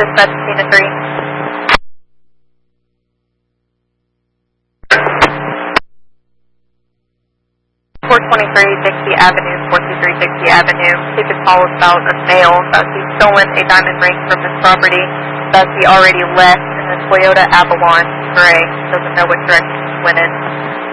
dispatch Tina 3. 423 Dixie Avenue, 423 Dixie Avenue. Ticket call about a male that he's stolen a diamond ring from his property that he already left in a Toyota Avalon gray. Doesn't know which direction he went in.